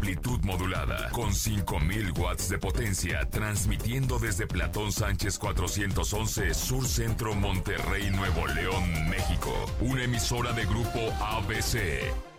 amplitud modulada, con 5000 watts de potencia, transmitiendo desde Platón Sánchez 411, Sur Centro, Monterrey, Nuevo León, México. Una emisora de Grupo ABC.